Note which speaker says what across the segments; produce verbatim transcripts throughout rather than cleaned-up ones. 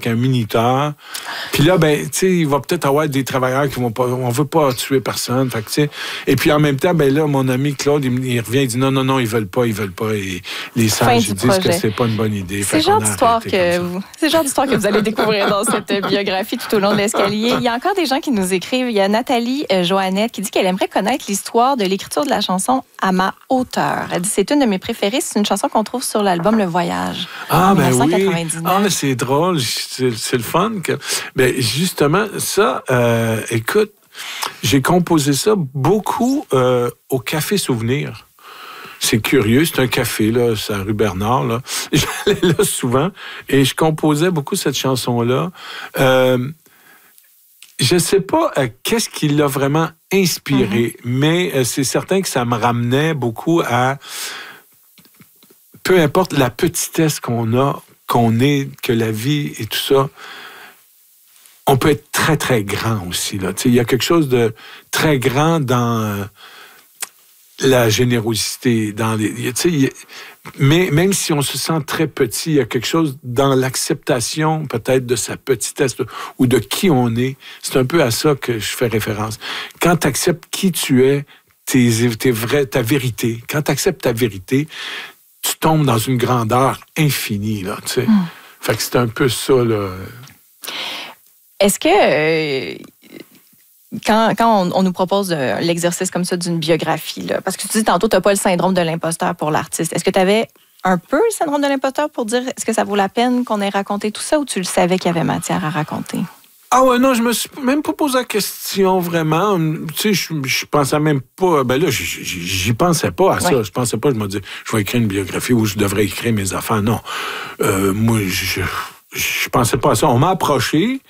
Speaker 1: un minuteur. Puis là, ben, tu sais, il va peut-être avoir des travailleurs qui vont pas... On veut pas tuer personne. Fait que, tu sais... Et puis, en même temps, ben là, mon ami Claude, il, il revient, il dit non, non, non, ils veulent pas, ils veulent pas. Et les sages, ils disent projet. que c'est pas une bonne idée.
Speaker 2: C'est le genre d'histoire que vous... C'est le genre d'histoire que vous allez découvrir dans cette biographie tout au long de l'escalier. Il y a encore des gens qui nous écrivent. Il y a Nathalie euh, Joannette qui dit qu'elle aimerait connaître l'histoire de l'écriture de la chanson À ma hauteur. Elle dit c'est une de mes préférées. C'est une chanson qu'on trouve sur l'album Le Voyage.
Speaker 1: Ah, ben oui. Ah, mais c'est drôle. C'est, c'est le fun. Que... Ben, justement, ça, euh, écoute, j'ai composé ça beaucoup euh, au Café Souvenir. C'est curieux, c'est un café, là, c'est à rue Bernard, là. J'allais là souvent et je composais beaucoup cette chanson-là. Euh, je sais pas euh, qu'est-ce qui l'a vraiment inspiré, mm-hmm. mais euh, c'est certain que ça me ramenait beaucoup à... Peu importe la petitesse qu'on a, qu'on est, que la vie et tout ça, on peut être très, très grand aussi, là. Tu sais, il y a quelque chose de très grand dans... Euh, la générosité dans les, tu sais, mais même si on se sent très petit, il y a quelque chose dans l'acceptation peut-être de sa petitesse ou de qui on est. C'est un peu à ça que je fais référence. Quand tu acceptes qui tu es, tes, tes vrais, ta vérité, quand tu acceptes ta vérité, tu tombes dans une grandeur infinie, là, tu sais. Mm. Fait que c'est un peu ça, là.
Speaker 2: Est-ce que... Euh... Quand, quand on, on nous propose euh, l'exercice comme ça d'une biographie, là, parce que tu dis tantôt, tu n'as pas le syndrome de l'imposteur pour l'artiste. Est-ce que tu avais un peu le syndrome de l'imposteur pour dire est-ce que ça vaut la peine qu'on ait raconté tout ça ou tu le savais qu'il y avait matière à raconter?
Speaker 1: Ah ouais, non, je me suis même pas posé la question vraiment. Tu sais, je, je pensais même pas... Ben là, j'y pensais pas à ça. Oui. Je pensais pas, je me disais, je vais écrire une biographie où je devrais écrire mes affaires. Non. Euh, moi, je, je pensais pas à ça. On m'a approché...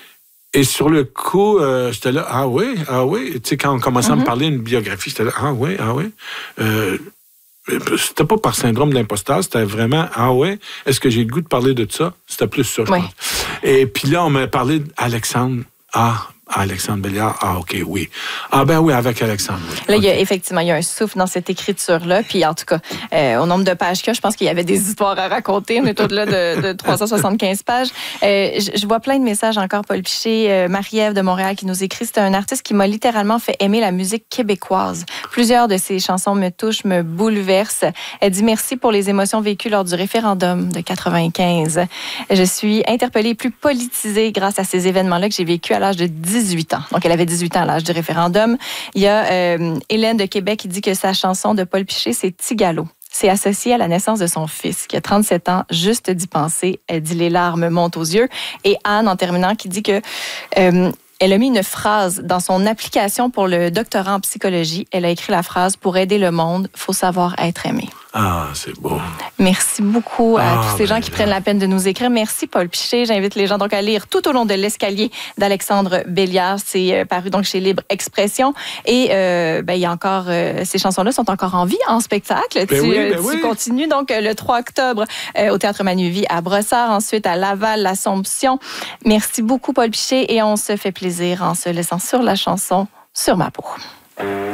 Speaker 1: Et sur le coup, euh, j'étais là, ah oui, ah oui. Tu sais, quand on commençait mm-hmm. à me parler d'une biographie, j'étais là, ah oui, ah oui. Euh, c'était pas par syndrome de l'imposteur, c'était vraiment, ah oui, est-ce que j'ai le goût de parler de ça? C'était plus ça, je oui. pense. Et puis là, on m'a parlé d'Alexandre. Ah, Alexandre Belliard, ah OK, oui. Ah ben oui, avec Alexandre. Oui.
Speaker 2: Là,
Speaker 1: okay.
Speaker 2: il y a, effectivement, il y a un souffle dans cette écriture-là. Puis en tout cas, euh, au nombre de pages qu'il y a, je pense qu'il y avait des histoires à raconter. On est au-delà de, de trois cent soixante-quinze pages. Euh, je, je vois plein de messages encore, Paul Piché, euh, Marie-Ève de Montréal qui nous écrit. C'est un artiste qui m'a littéralement fait aimer la musique québécoise. Plusieurs de ses chansons me touchent, me bouleversent. Elle dit merci pour les émotions vécues lors du référendum de quatre-vingt-quinze. Je suis interpellée et plus politisée grâce à ces événements-là que j'ai vécu à l'âge de dix-huit ans. Donc, elle avait dix-huit ans à l'âge du référendum. Il y a euh, Hélène de Québec qui dit que sa chanson de Paul Piché, c'est Tigalo. C'est associé à la naissance de son fils, qui a trente-sept ans, juste d'y penser. Elle dit les larmes montent aux yeux. Et Anne, en terminant, qui dit que... Euh, Elle a mis une phrase dans son application pour le doctorat en psychologie. Elle a écrit la phrase « Pour aider le monde, il faut savoir être aimé ».
Speaker 1: Ah, c'est beau.
Speaker 2: Merci beaucoup à
Speaker 1: ah,
Speaker 2: tous ces
Speaker 1: ben
Speaker 2: gens qui là. prennent la peine de nous écrire. Merci, Paul Piché. J'invite les gens donc à lire Tout au long de l'escalier d'Alexandre Belliard. C'est paru donc chez Libre Expression. Et euh, ben, il y a encore... Euh, ces chansons-là sont encore en vie, en spectacle.
Speaker 1: Ben
Speaker 2: tu
Speaker 1: oui, ben
Speaker 2: tu
Speaker 1: oui.
Speaker 2: continues donc le trois octobre euh, au Théâtre Manuvie à Brossard, ensuite à Laval, l'Assomption. Merci beaucoup, Paul Piché. Et on se fait plaisir en se laissant sur la chanson « Sur ma peau ».